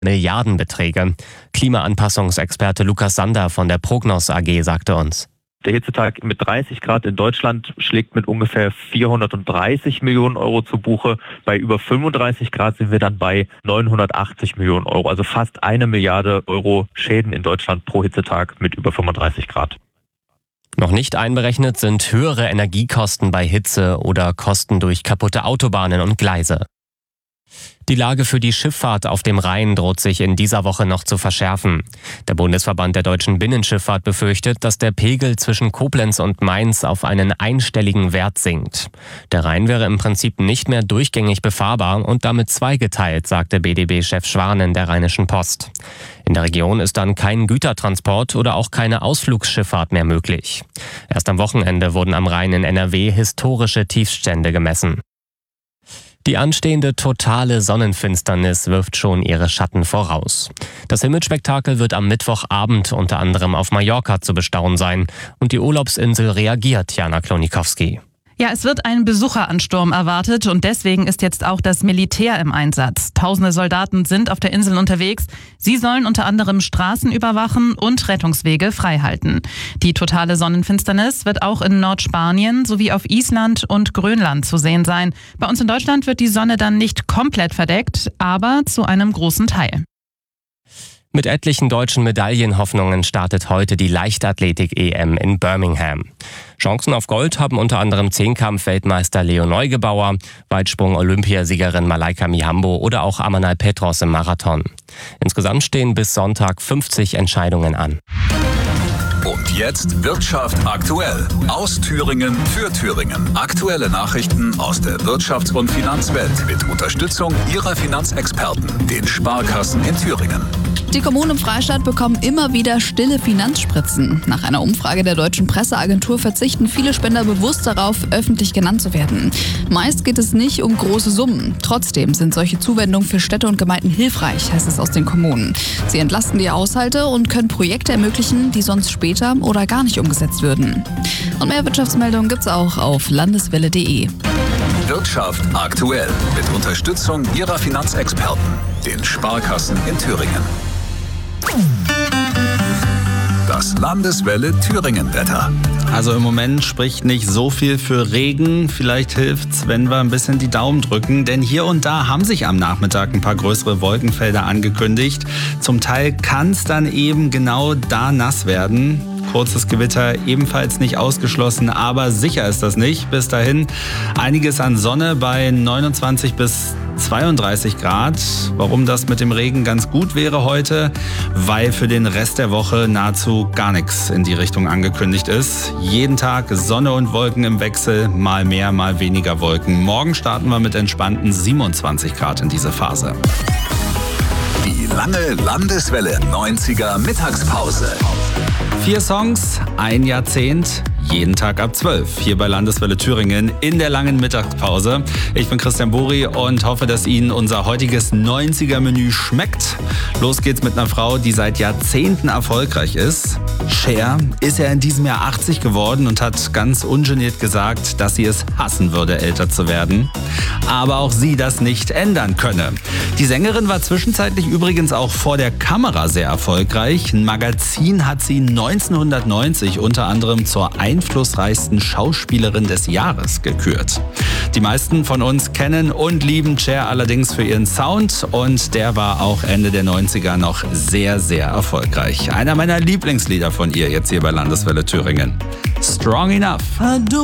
Milliardenbeträge. Klimaanpassungsexperte Lukas Sander von der Prognos AG sagte uns: Der Hitzetag mit 30 Grad in Deutschland schlägt mit ungefähr 430 Millionen Euro zu Buche. Bei über 35 Grad sind wir dann bei 980 Millionen Euro. Also fast 1 Milliarde Euro Schäden in Deutschland pro Hitzetag mit über 35 Grad. Noch nicht einberechnet sind höhere Energiekosten bei Hitze oder Kosten durch kaputte Autobahnen und Gleise. Die Lage für die Schifffahrt auf dem Rhein droht sich in dieser Woche noch zu verschärfen. Der Bundesverband der deutschen Binnenschifffahrt befürchtet, dass der Pegel zwischen Koblenz und Mainz auf einen einstelligen Wert sinkt. Der Rhein wäre im Prinzip nicht mehr durchgängig befahrbar und damit zweigeteilt, sagte BDB-Chef Schwanen der Rheinischen Post. In der Region ist dann kein Gütertransport oder auch keine Ausflugsschifffahrt mehr möglich. Erst am Wochenende wurden am Rhein in NRW historische Tiefststände gemessen. Die anstehende totale Sonnenfinsternis wirft schon ihre Schatten voraus. Das Himmelsspektakel wird am Mittwochabend unter anderem auf Mallorca zu bestaunen sein. Und die Urlaubsinsel reagiert, Jana Klonikowski. Ja, es wird ein Besucheransturm erwartet und deswegen ist jetzt auch das Militär im Einsatz. Tausende Soldaten sind auf der Insel unterwegs. Sie sollen unter anderem Straßen überwachen und Rettungswege freihalten. Die totale Sonnenfinsternis wird auch in Nordspanien sowie auf Island und Grönland zu sehen sein. Bei uns in Deutschland wird die Sonne dann nicht komplett verdeckt, aber zu einem großen Teil. Mit etlichen deutschen Medaillenhoffnungen startet heute die Leichtathletik-EM in Birmingham. Chancen auf Gold haben unter anderem Zehnkampf-Weltmeister Leo Neugebauer, Weitsprung-Olympiasiegerin Malaika Mihambo oder auch Amanal Petros im Marathon. Insgesamt stehen bis Sonntag 50 Entscheidungen an. Und jetzt Wirtschaft aktuell. Aus Thüringen für Thüringen. Aktuelle Nachrichten aus der Wirtschafts- und Finanzwelt mit Unterstützung Ihrer Finanzexperten, den Sparkassen in Thüringen. Die Kommunen im Freistaat bekommen immer wieder stille Finanzspritzen. Nach einer Umfrage der Deutschen Presseagentur verzichten viele Spender bewusst darauf, öffentlich genannt zu werden. Meist geht es nicht um große Summen. Trotzdem sind solche Zuwendungen für Städte und Gemeinden hilfreich, heißt es aus den Kommunen. Sie entlasten die Haushalte und können Projekte ermöglichen, die sonst später oder gar nicht umgesetzt würden. Und mehr Wirtschaftsmeldungen gibt's auch auf landeswelle.de. Wirtschaft aktuell mit Unterstützung Ihrer Finanzexperten, den Sparkassen in Thüringen. Das Landeswelle Thüringen-Wetter. Also im Moment spricht nicht so viel für Regen. Vielleicht hilft's, wenn wir ein bisschen die Daumen drücken. Denn hier und da haben sich am Nachmittag ein paar größere Wolkenfelder angekündigt. Zum Teil kann es dann eben genau da nass werden. Kurzes Gewitter ebenfalls nicht ausgeschlossen, aber sicher ist das nicht. Bis dahin einiges an Sonne bei 29 bis 32 Grad. Warum das mit dem Regen ganz gut wäre heute? Weil für den Rest der Woche nahezu gar nichts in die Richtung angekündigt ist. Jeden Tag Sonne und Wolken im Wechsel, mal mehr, mal weniger Wolken. Morgen starten wir mit entspannten 27 Grad in diese Phase. Die lange Landeswelle 90er Mittagspause. 4 Songs, ein Jahrzehnt, jeden Tag ab 12. Hier bei Landeswelle Thüringen in der langen Mittagspause. Ich bin Christian Buri und hoffe, dass Ihnen unser heutiges 90er-Menü schmeckt. Los geht's mit einer Frau, die seit Jahrzehnten erfolgreich ist. Cher ist ja in diesem Jahr 80 geworden und hat ganz ungeniert gesagt, dass sie es hassen würde, älter zu werden. Aber auch sie das nicht ändern könne. Die Sängerin war zwischenzeitlich übrigens auch vor der Kamera sehr erfolgreich. Ein Magazin hat sie 1990 unter anderem zur einflussreichsten Schauspielerin des Jahres gekürt. Die meisten von uns kennen und lieben Cher allerdings für ihren Sound und der war auch Ende der 90er noch sehr, sehr erfolgreich. Einer meiner Lieblingslieder von ihr jetzt hier bei Landeswelle Thüringen. Strong Enough.